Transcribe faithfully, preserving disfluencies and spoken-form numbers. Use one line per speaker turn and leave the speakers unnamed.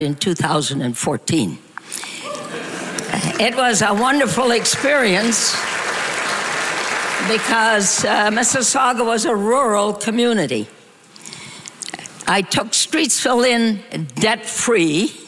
in two thousand fourteen. It was a wonderful experience because uh, Mississauga was a rural community. I took Streetsville in debt-free,